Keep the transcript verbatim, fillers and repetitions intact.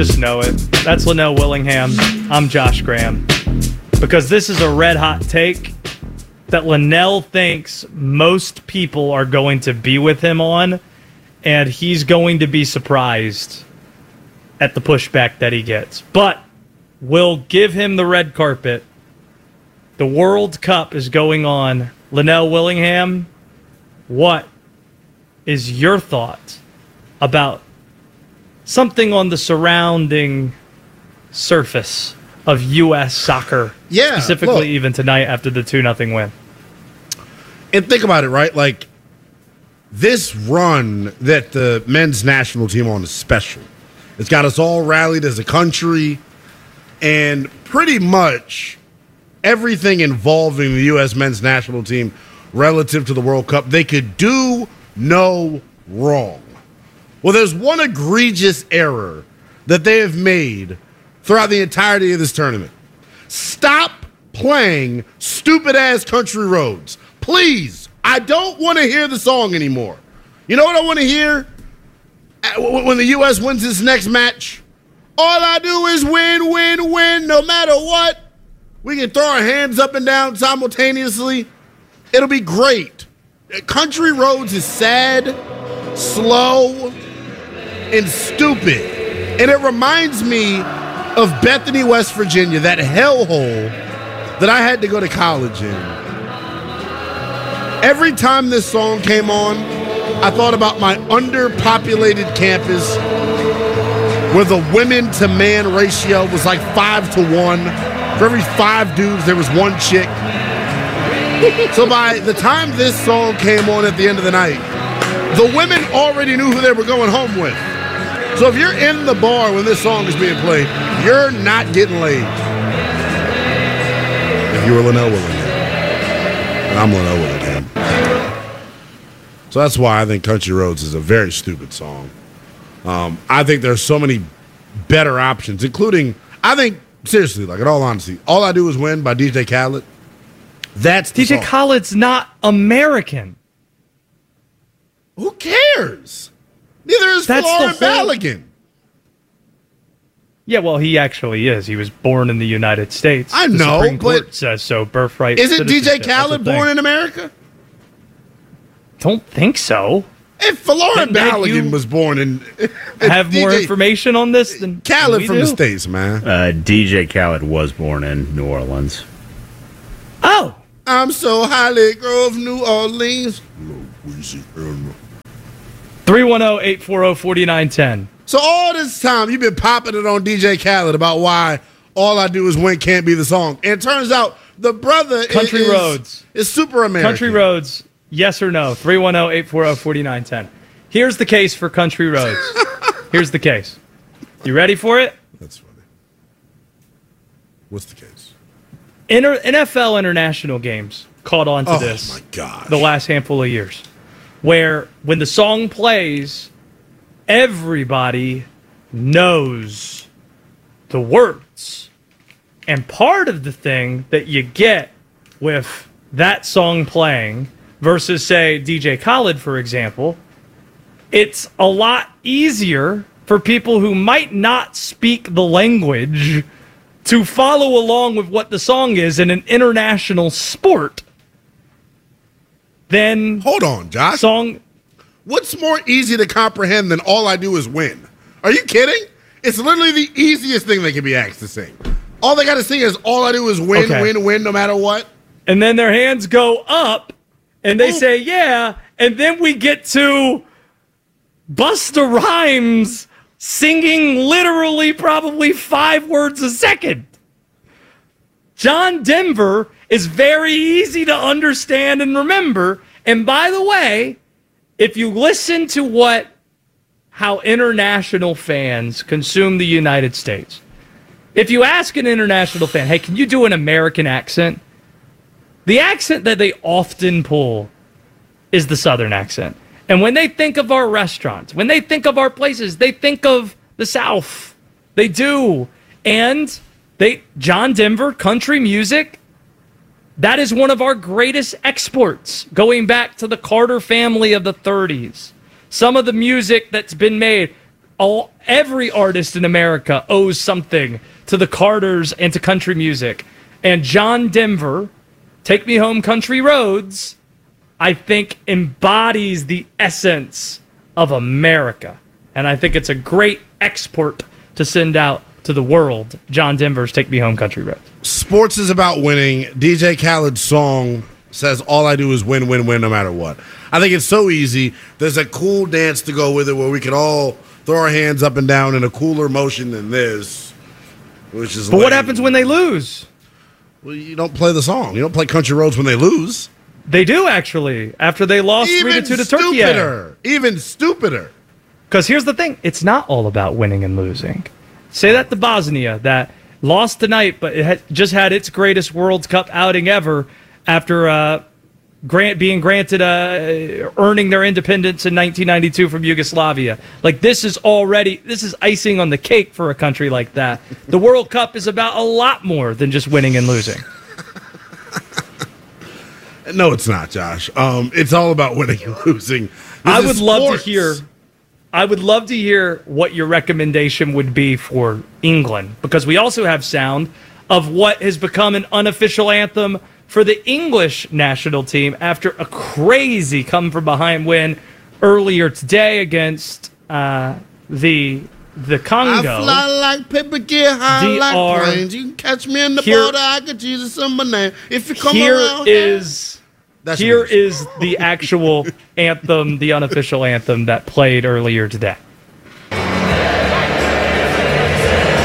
just know it. That's Linnell Willingham. I'm Josh Graham. Because this is a red-hot take that Linnell thinks most people are going to be with him on, and he's going to be surprised at the pushback that he gets. But we'll give him the red carpet. The World Cup is going on. Linnell Willingham, what is your thought about something on the surrounding surface of U S soccer? Yeah, specifically look, even tonight after the two nothing win. And think about it, right? Like, this run that the men's national team on is special. It's got us all rallied as a country, and pretty much everything involving the U S men's national team relative to the World Cup, they could do no wrong. Well, there's one egregious error that they have made throughout the entirety of this tournament. Stop playing stupid-ass Country Roads. Please, I don't want to hear the song anymore. You know what I want to hear? When the U S wins this next match, all I do is win, win, win, no matter what. We can throw our hands up and down simultaneously. It'll be great. Country Roads is sad, slow, and stupid. And it reminds me of Bethany, West Virginia, that hellhole that I had to go to college in. Every time this song came on, I thought about my underpopulated campus where the women to man ratio was like five to one. For every five dudes, there was one chick. So by the time this song came on at the end of the night, the women already knew who they were going home with. So if you're in the bar when this song is being played, you're not getting laid. If you were Linnell Willingham. And I'm Linnell Willingham. So that's why I think Country Roads is a very stupid song. Um, I think there's so many better options, including, I think, seriously, like in all honesty, All I Do Is Win by D J Khaled. That's the D J song. Khaled's not American. Who cares? Neither is That's Florence the whole- Balogun. Yeah, well, he actually is. He was born in the United States. I The know, Supreme Court but says so. Birthright. Isn't D J citizenship. That's Khaled the thing. born in America? Don't think so. If Florence Then- then Balogun you was born in, Have more D J information on this than Khaled we from do? the States, man. Uh, D J Khaled was born in New Orleans. Oh, I'm so Holly Grove, New Orleans. three one zero, eight four zero, four nine one zero. So all this time you've been popping it on D J Khaled about why All I Do Is Win can't be the song. And it turns out the brother Country is, Roads. is super American. Country Roads, yes or no? three one zero, eight four zero, four nine one zero. Here's the case for Country Roads. Here's the case. You ready for it? That's funny. What's the case? Inter- N F L international games caught on to Oh, this my gosh. the last handful of years, where when the song plays, everybody knows the words. And part of the thing that you get with that song playing versus, say, D J Khaled, for example, it's a lot easier for people who might not speak the language to follow along with what the song is in an international sport than Hold on, Josh. song. What's more easy to comprehend than All I Do Is Win? Are you kidding? It's literally the easiest thing they can be asked to sing. All they got to sing is All I Do Is Win, Okay. win, win, no matter what. And then their hands go up and they Ooh. say, yeah. And then we get to Busta Rhymes singing literally probably five words a second. John Denver is very easy to understand and remember. And by the way, if you listen to what how international fans consume the United States, if you ask an international fan, hey, can you do an American accent? The accent that they often pull is the Southern accent. And when they think of our restaurants, when they think of our places, they think of the South. They do. And they John Denver, country music, that is one of our greatest exports, going back to the Carter family of the thirties. Some of the music that's been made, all every artist in America owes something to the Carters and to country music. And John Denver, Take Me Home Country Roads, I think embodies the essence of America. And I think it's a great export to send out to the world. John Denver's Take Me Home Country Roads. Sports is about winning. D J Khaled's song says all I do is win, win, win no matter what. I think it's so easy. There's a cool dance to go with it where we can all throw our hands up and down in a cooler motion than this. Which is but lame. What happens when they lose? Well, you don't play the song. You don't play Country Roads when they lose. They do, actually, after they lost Even three to two to Turkey. stupider. Even stupider. Because here's the thing. It's not all about winning and losing. Say that to Bosnia, that lost tonight, but it had just had its greatest World Cup outing ever after uh, grant being granted, uh, earning their independence in nineteen ninety-two from Yugoslavia. Like, this is already, this is icing on the cake for a country like that. The World Cup is about a lot more than just winning and losing. No, it's not, Josh. Um, it's all about winning and losing. This I is would love sports. to hear. I would love to hear what your recommendation would be for England, because we also have sound of what has become an unofficial anthem for the English national team after a crazy come-from-behind win earlier today against uh, the the Congo. I fly like paper, get high D R. like planes. You can catch me in the Here- border, I got Jesus in my name. If you come Here around is That's here what it is the actual anthem, the unofficial anthem that played earlier today.